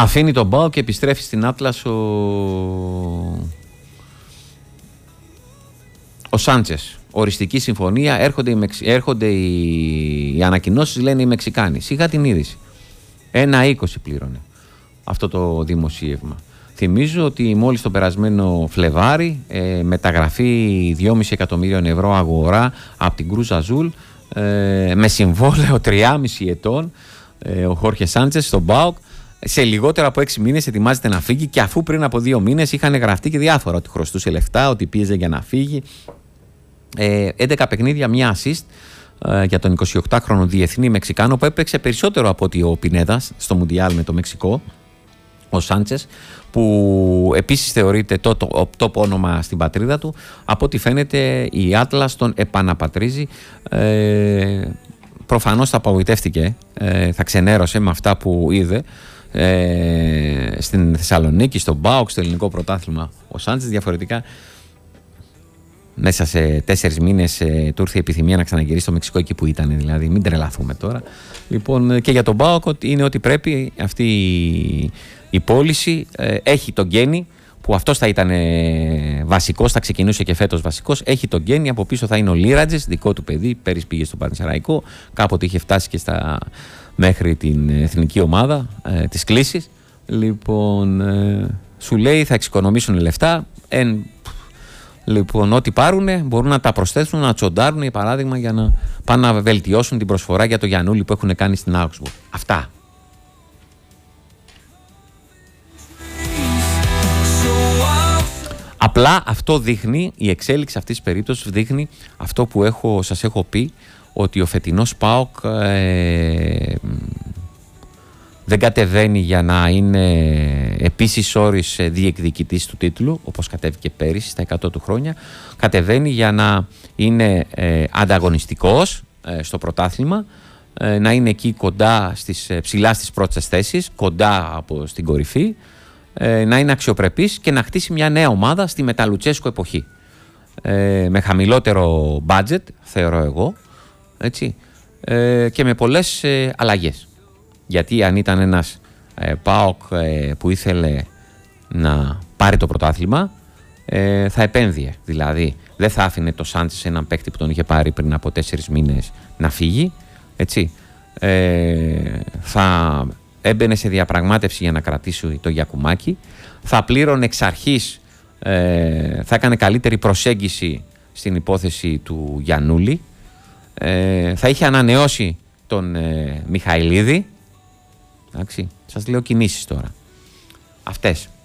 Αφήνει τον ΠΑΟΚ και επιστρέφει στην Άτλας ο Σάντσες. Οριστική συμφωνία, έρχονται οι ανακοινώσεις, λένε οι Μεξικάνοι. Σιγά την είδηση. 1,20 πλήρωνε αυτό το δημοσίευμα. Θυμίζω ότι μόλις το περασμένο Φλεβάρι μεταγραφή 2,5 εκατομμύριων ευρώ αγορά από την Κρούζ Αζούλ με συμβόλαιο 3,5 ετών ο Χόρχε Σάντσες στον ΠΑΟΚ. Σε λιγότερο από 6 μήνες ετοιμάζεται να φύγει, και αφού πριν από 2 μήνες είχαν γραφτεί και διάφορα, ότι χρωστούσε λεφτά, ότι πίεζε για να φύγει. 11 παιχνίδια, μία assist για τον 28χρονο διεθνή Μεξικάνο, που έπαιξε περισσότερο από ότι ο Πινέδας στο Μουντιάλ με το Μεξικό, ο Σάντσες, που επίσης θεωρείται το top όνομα στην πατρίδα του. Από ό,τι φαίνεται η Άτλας τον επαναπατρίζει. Προφανώς θα απογοητεύτηκε, θα ξενέρωσε με αυτά που είδε στην Θεσσαλονίκη, στον ΠΑΟΚ, στο ελληνικό πρωτάθλημα ο Σάντσες. Διαφορετικά μέσα σε 4 μήνες του ήρθε η επιθυμία να ξαναγυρίσει στο Μεξικό, εκεί που ήταν, δηλαδή μην τρελαθούμε τώρα. Λοιπόν, και για τον ΠΑΟΚ είναι ότι πρέπει αυτή η πώληση, έχει τον Γκένι, που αυτός θα ήταν βασικός, θα ξεκινούσε και φέτος βασικός. Έχει τον Γκένι, από πίσω θα είναι ο Λίρατζες, δικό του παιδί, πέρυσι πήγε στο Πανσεραϊκό, κάποτε είχε φτάσει και μέχρι την εθνική ομάδα της κλήσης. Λοιπόν, σου λέει θα εξοικονομήσουν λεφτά, λοιπόν, ό,τι πάρουν μπορούν να τα προσθέσουν, να τσοντάρουν, για παράδειγμα, για να πάνε να βελτιώσουν την προσφορά για το Γιαννούλη που έχουν κάνει στην Augsburg. Αυτά. Απλά αυτό δείχνει, η εξέλιξη αυτής της περίπτωσης δείχνει αυτό που σας έχω πει, ότι ο φετινός ΠΑΟΚ δεν κατεβαίνει για να είναι επίσης όρις διεκδικητής του τίτλου, όπως κατέβηκε πέρυσι στα 100 του χρόνια. Κατεβαίνει για να είναι ανταγωνιστικός στο πρωτάθλημα, να είναι εκεί κοντά ψηλά στις πρώτες θέσεις, κοντά στην κορυφή, να είναι αξιοπρεπής και να χτίσει μια νέα ομάδα στη Μεταλουτσέσκο εποχή. Με χαμηλότερο budget, θεωρώ εγώ, έτσι, και με πολλές αλλαγές. Γιατί αν ήταν ένας ΠΑΟΚ που ήθελε να πάρει το πρωτάθλημα, θα επένδυε. Δηλαδή δεν θα άφηνε το Σάντσες, έναν παίκτη που τον είχε πάρει πριν από 4 μήνες, να φύγει, έτσι. Θα έμπαινε σε διαπραγμάτευση για να κρατήσει το Γιακουμάκι, θα πλήρωνε εξ αρχής, θα έκανε καλύτερη προσέγγιση στην υπόθεση του Γιαννούλη, θα είχε ανανεώσει τον Μιχαηλίδη. Εντάξει, σας λέω κινήσεις τώρα αυτές.